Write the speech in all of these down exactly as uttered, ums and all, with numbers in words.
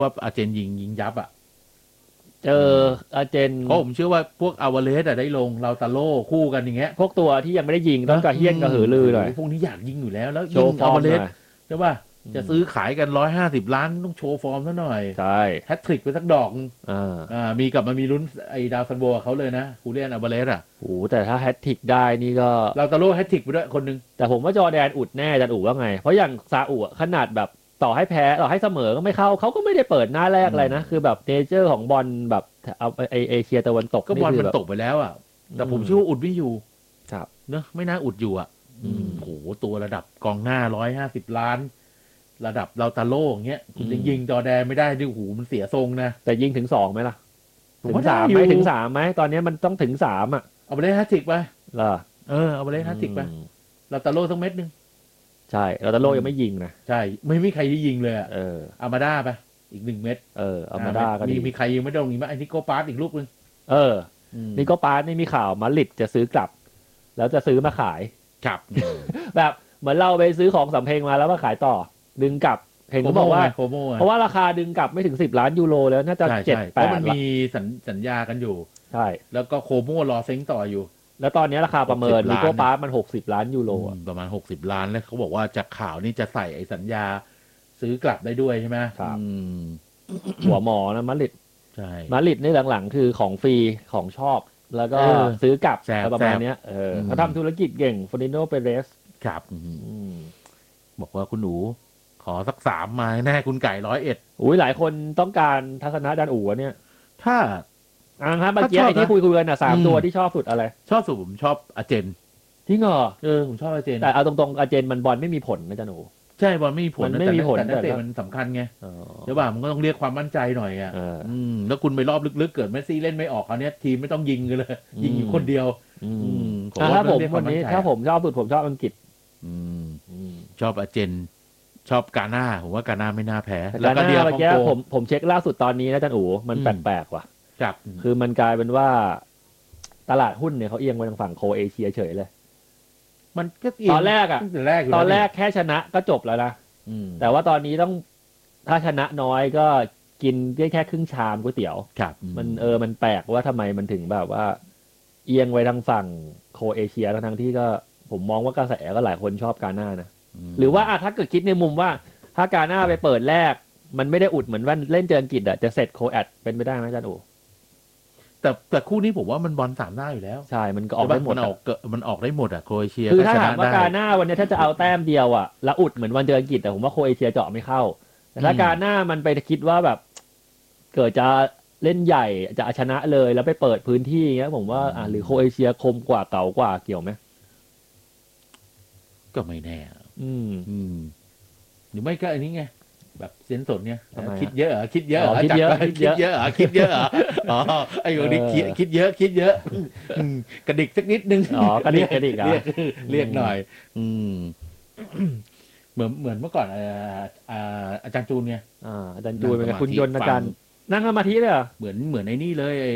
ว่าอาร์เจนยิงยิงยับอ่ะเจออาร์เจนเพราะผมเชื่อว่าพวกอาวาเลสอะได้ลงเราตาโล่คู่กันอย่างเงี้ยพวกตัวที่ยังไม่ได้ยิงต้องกระเฮี้ยนกระหือรือหน่อยพวกนี้อยากยิงอยู่แล้วแล้วโชยิงว์ฟอร์มอาวาเลสหน่อยใช่ป่ะจะซื้อขายกันร้อยห้าสิบล้านต้องโชว์ฟอร์มซะหน่อยใช่แฮตทริกไปสักดอกอ่าอ่ามีกลับมามีลุ้นไอ้ดาวซันโบเขาเลยนะคูเลียนอาวาเลสอ่ะโอ้แต่ถ้าแฮตทริกได้นี่ก็เราตาโล่แฮตทริกไปด้วยคนนึงแต่ผมว่าจอร์แดนอุดแน่จันอุว่าไงเพราะอย่างซาอุขนาดแบบต่อให้แพ้ต่อให้เสมอก็ไม่เข้าเขาก็ไม่ได้เปิดหน้าแรกอะไรนะคือแบบเนเจอร์ของบอลแบบเอาไอเอเชียตะวันตกก็บอลมันตกไปแล้วอ่ะแต่ผมเชื่อว่าอุดไม่อยู่ครับเนอะไม่น่าอุดอยู่อ่ะโหตัวระดับกองหน้าร้อยห้าสิบล้านระดับเราตาโล่อย่างเงี้ยคุณยิงจอแดนไม่ได้ดิหูมันเสียทรงนะแต่ยิงถึงสองไหมล่ะถึงสามไหมถึงสามไหมตอนนี้มันต้องถึงสามอ่ะเอาไปเล่นแฮตทริกไปเหรอเออเอาไปเล่นแฮตทริกไปเราตาโล่สักเม็ดนึงใช่เราตาโล่ยังไม่ยิงนะใช่ไม่มีใครที่ยิงเลยอ่ะเอออามาด้าไปอีกหนึ่งเม็ดเอออามาด้าก็มีมีใครยิงไม่ได้ลงอีกไหมไอ้นิโก้ปาร์ตอีกลูกนึงเออนิโก้ปาร์ตนี่มีข่าวมาดริดจะซื้อกลับแล้วจะซื้อมาขายครับแบบเหมือนเราไปซื้อของสำเพ็งมาแล้วมาขายต่อดึงกลับเห็นเขาบอกว่าเพราะว่าราคาดึงกลับไม่ถึงสิบล้านยูโรแล้วน่าจะเจ็ดแปดเพราะมันมีสัญญากันอยู่ใช่แล้วก็โคโม่รอเซ็งต่ออยู่แล้วตอนนี้ราคาประเมินนิโก้ปาร์ตมันหกสิบล้านยูโรประมาณหกสิบล้านแล้วเขาบอกว่าจากข่าวนี่จะใส่ไอ้สัญญาซื้อกลับได้ด้วยใช่ไหมครับหัวหมอนะมาดริดใช่มาดริดนี่หลังๆคือของฟรีของชอบแล้วก็ซื้อกลับประมาณนี้เออเขาทำธุรกิจเก่งฟอร์ดิโนเปเรสครับบอกว่าคุณหนูขอสักสามมาแน่คุณไก่ร้อยเอ็ดอุ้ยหลายคนต้องการทัศนะด้านอู๋เนี่ยถ้าอ่าครับเมื่อกี้ไอ้ที่คุยคุยกันอ่ะสามตัวที่ชอบสุดอะไรชอบสุดผมชอบอาเจนจริงเหรอเออผมชอบอาเจนแต่เอาตรงๆอาเจนมันบอลไม่มีผลนะจ๊ะหนูใช่บอลไม่มีผลมันไม่มีผลแต่นักเตะมันสำคัญไงเดี๋ยวบ่ามันก็ต้องเรียกความมั่นใจหน่อยอ่ะอืมแล้วคุณไปรอบลึกๆเกิดเมสซี่เล่นไม่ออกคราวนี้ทีมไม่ต้องยิงกันเลยยิงอยู่คนเดียวถ้าผมวันนี้ถ้าผมชอบสุดผมชอบอังกฤษชอบอาเจนชอบกาหน้าผมว่ากาหน้าไม่น่าแพ้แล้วก็เดียวเมื่อกี้ผมผมเช็คล่าสุดตอนนี้นะจันอู๋มันแปลกๆว่ะครับคือมันกลายเป็นว่าตลาดหุ้นเนี่ยเขาเอียงไปทางฝั่งโคเอเชียเฉยเลยมันก็ตอนแรกอ่ะตอนแรกแค่ชนะก็จบแล้วนะแต่ว่าตอนนี้ต้องถ้าชนะน้อยก็กินได้แค่ครึ่งชามก๋วยเตี๋ยวมันเออมันแปลกว่าทำไมมันถึงแบบว่าเอียงไปทางฝั่งโคเอเชียทั้งที่ก็ผมมองว่ากระแสก็หลายคนชอบกาหน้านะหรือว่าถ้าเกิดคิดในมุมว่าถ้ากาหน้าไปเปิดแรกมันไม่ได้อุดเหมือนว่าเล่นเจออังกฤษอ่ะจะเสร็จโคแอดเป็นไปได้ไหมอาจารย์โอแต่แต่คู่นี้ผมว่ามันบอลสามได้อยู่แล้วใช่มันก็ออกได้หมดมันออกมันออกได้หมดอ่ะโครเอเชียคือถ้าถามว่ากาหน้าวันนี้ถ้าจะเอาแต้มเดียวอ่ะแล้วอุดเหมือนวันเจออังกฤษแต่ผมว่าโครเอเชียเจาะไม่เข้าแต่ถ้ากาหน้ามันไปคิดว่าแบบเกิดจะเล่นใหญ่จะชนะเลยแล้วไปเปิดพื้นที่เงี้ยผมว่าอ่าหรือโครเอเชียคมกว่าเก่ากว่าเกี่ยวไหมก็ไม่แน่อืมอืมหรือไม่ก็อันนี้ไงแบบเซนสดเนี่ยคิดเยอะเหรอคิดเยอะเหรอคิดเยอะคิดเยอะเหรอคิดเยอะเหรออ๋อไอ้คนนี้คิดคิดเยอะคิดเยอะกระดิกสักนิดนึงอ๋อกระดิกกระดิกเรียกเรียกหน่อยอืมเหมือนเหมือนเมื่อก่อนอาจารย์จูนไงอ่าอาจารย์จูนเป็นคุณยนต์อาจารย์นั่งสมาธิเลยเหรอเหมือนเหมือนไอ้นี่เลยไอ้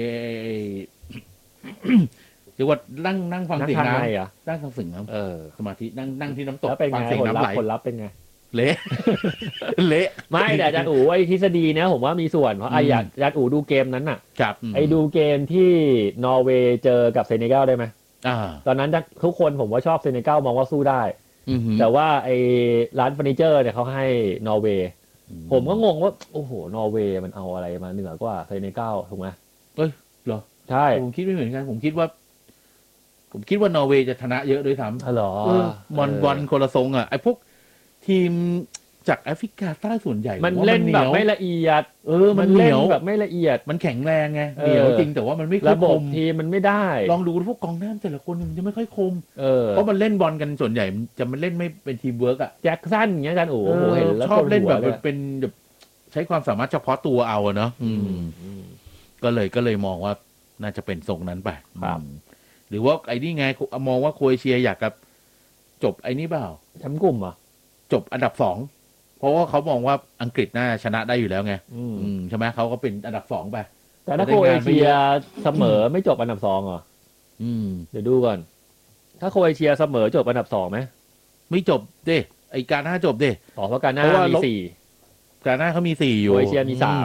เรียกว่านั่งนั่งฟังเสียงน้ำนั่งฟังเสียงน้ำเออสมาธินั่งนั่งที่น้ำตกฟังเสียงน้ำไหลผลลัพธ์เป็นไงเละเละไม่แต่อาจารย์อู๋ไอ้ทฤษฎีนะผมว่ามีส่วนเพราะไอ้อยากอาจารย์อู๋ดูเกมนั้นน่ะไอ้ดูเกมที่นอร์เวย์เจอกับเซเนกัลได้ไหมตอนนั้นทุกคนผมว่าชอบเซเนกัลมองว่าสู้ได้แต่ว่าไอ้ร้านเฟอร์นิเจอร์เนี่ยเขาให้นอร์เวย์ผมก็งงว่าโอ้โหนอร์เวย์มันเอาอะไรมาเหนือกว่าเซเนกัลถูกไหมเอ้ยเหรอใช่ผมคิดไม่เหมือนกันผมคิดว่าผมคิดว่านอร์เวย์จะชนะเยอะด้วยซ้ำอ๋อเหรอบอลบอลคนละทรงอ่ะไอ้พวกทีมจากแอฟริกาใต้ส่วนใหญ่มันเล่นแบบไม่ละเอียดเออมันเล่นแบบไม่ละเอียดมันแข็งแรงไงเหนียวจริงแต่ว่ามันไม่ระบบทีมมันไม่ได้ลองดูพวกกองหน้าแต่ละคนมันจะไม่ค่อยคมเออเพราะมันเล่นบอลกันส่วนใหญ่จะมันเล่นไม่เป็นทีมเวิร์กอ่ะแจ็คสันอย่างเงี้ยกันโอ้โหเห็นแล้วชอบเล่นแบบเป็นแบบใช้ความสามารถเฉพาะตัวเอาเนาะก็เลยก็เลยมองว่าน่าจะเป็นทรงนั้นไปหรือว่าไอ้นี่ไงมองว่าโครเอเชียอยากกับจบไอ้นี่เปล่าแชมป์กลุ่มอ่ะจบอันดับสองเพราะว่าเขามองว่าอังกฤษน่าชนะได้อยู่แล้วไงใช่ไหมเขาก็เป็นอันดับสองไปแต่ถ้าโครเอเชียเสมอไม่จบอันดับสองเหรอเดี๋ยวดูก่อนถ้าโครเอเชียเสมอจบอันดับสองไหมไม่จบเด้ไอการหน้าจบเด้อ๋อเพราะการหน้ามีสี่กาน่าเขามีสี่อยู่โครเอเชียมีสาม